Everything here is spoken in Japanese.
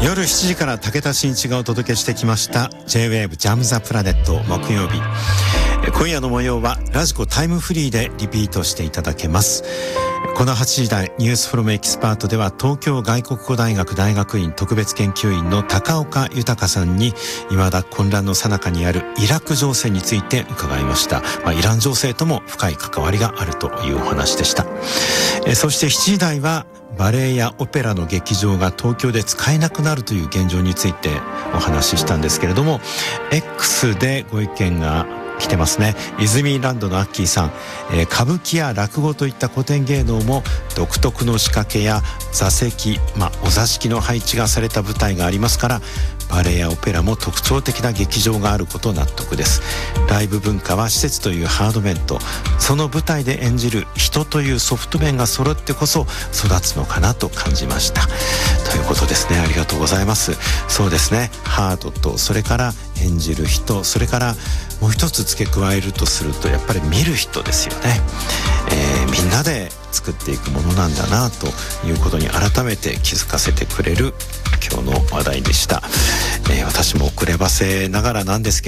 夜7時から武田真一がお届けしてきました J-Wave ジャムザプラネット木曜日。今夜の模様はラジコタイムフリーでリピートしていただけます。この8時台ニュースフロムエキスパートでは東京外国語大学大学院特別研究員の高岡豊さんに未だ混乱の最中にあるイラク情勢について伺いました。イラン情勢とも深い関わりがあるというお話でした。そして7時台はバレエやオペラの劇場が東京で使えなくなるという現状についてお話ししたんですけれども、 X でご意見が来てますね。イズミランドのアッキーさん、歌舞伎や落語といった古典芸能も独特の仕掛けや座席、お座敷の配置がされた舞台がありますから、バレエやオペラも特徴的な劇場があること納得です。ライブ文化は施設というハード面とその舞台で演じる人というソフト面が揃ってこそ育つのかなと感じましたということですね。ありがとうございます。そうですね、ハードとそれから演じる人、それからもう一つ付け加えるとするとやっぱり見る人ですよね。みんなで作っていくものなんだなということに改めて気づかせてくれる今日の話題でした。私も遅ればせながらなんですけど